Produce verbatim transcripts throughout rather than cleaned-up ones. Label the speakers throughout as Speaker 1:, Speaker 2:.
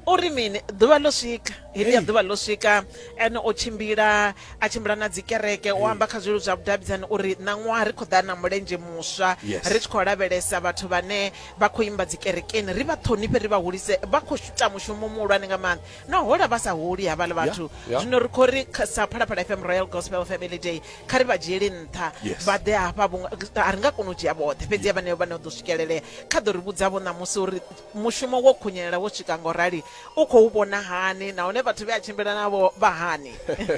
Speaker 1: uri mini ḓuvha ḽo swika heḽi ya ḓuvha ḽo swika ene o tshimbila a tshimbila na dzikereke o amba kha zwilo zwa vhudavhidzani uri na ṅwaha ri khou ḓa na mulenzhe muswa ri tshi khou lavhelesa vhathu vhane vha khou imba dzikerekeni ri vha ṱhonifhe ri vha hulise vha khou ita mushumo muhulwane nga maanḓa na hola vha sa holi havhaḽa vhathu zwino ri khou ri sa Phalaphala F M Royal Gospel Family Day kha ri vha dzhieli nṱha vha ḓe hafha a ri nga koni u dzhia vhoṱhe fhedzi vhaneyo vhane ḓo swikelela kha ḓo ri vhudza vho ṋamusi uri mushumo wo khunyelela wo swika ngo rali u khou vhona hani nahone vhathu vhe a tshimbila navho vha hani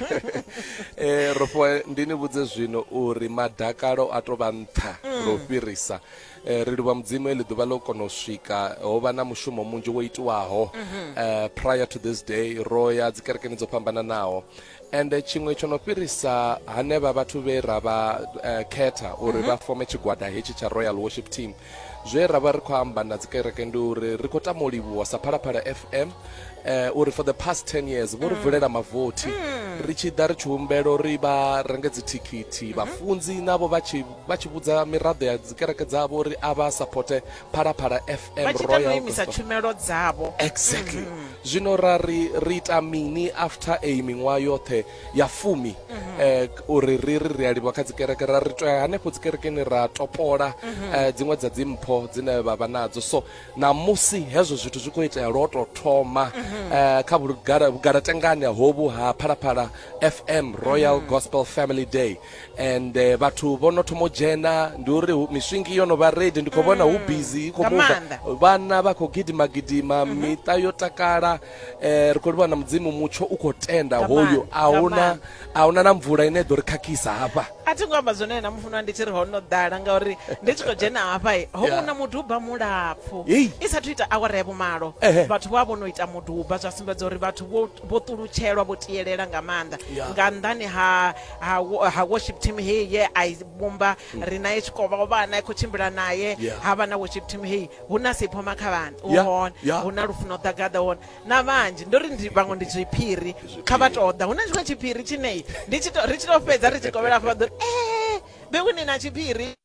Speaker 2: eh Rofo ndi ni vhudze zwino uri madakalo a to vha nṱha ro fhirisa eh ri livha mudzimu ele ḓuvha ḽo kona u swika ho vha na mushumo munzhi wo itiwaho eh prior to this day roya dzikerekeni dzo fhambananaho and chingwe tsho no fhirisa hanevha vhathu vhe ra vha khetha uri vha fome tshigwada hetshi tsha Royal Worship Team zwe ra vha ri khou amba na dzikereke ndi uri ri khou tama u livhuwa sa Phalaphala F M uh, uri for the past ten years vho ri vulela mavoti ri tshi ḓa ri tshi humbela uri vha renge dzithikhithi vhafunzi navho vha tshi vha tshi vhudza miraḓo ya dzikereke dzavho uri a vha supporte Phalaphala F M Royal
Speaker 1: imisa tshumelo dzavho
Speaker 2: exactly zwino ra ri ri ita mini after a miṅwaha yoṱhe ya fumi eh uri ri ri ri alivha kha dzikereke ra ri to hanefho dzikerekeni ra topola dziṅwe dza dzimpho dzine vha vha nadzo so na musi hezwo zwithu zwi khou itea lo to thoma eh kha vhugaratengani hovhu ha Phalaphala F M Royal Gospel Family Day and vhathu vho no thoma dzhena ndi uri miswingi yo no vha ready ndi khou vhona hu busy kho muva vhana vha khou gidima gidima mita yo takala eh ri khou vhona mudzimu mutsho u khou tenda hoyo ahuna ahuna na mvula ine ḓo ri khakhisa hafha
Speaker 1: a thi ngo amba zwone na mufuna ndi tshi ri ho no ḓala ngauri ndi tshi khou dzhena hafha ho vhona muduba mulapfu i sathu ita awara ya vhumalo vhathu vha vho no ita muduba zwa sumbedza uri vhathu vho ṱulutshelwa vho tiyelela nga maanḓa nga nnḓani ha ha worship team hei ye a i vhumba ri naye tshikova vhana i khou tshimbila naye ha vha na worship team hei hu na Sipho Makhavhani u hone hu na Lufuno Ḓagaḓa hone na vhanzhi ndo ri ndi vhaṅwe ndi zwiphiri kha vha to ḓa hu na tshiṅwe tshiphiri tshine ndi tshi ri tshi to fhedza ri tshi kovhela fha ḓo eh be wini na tshiphiri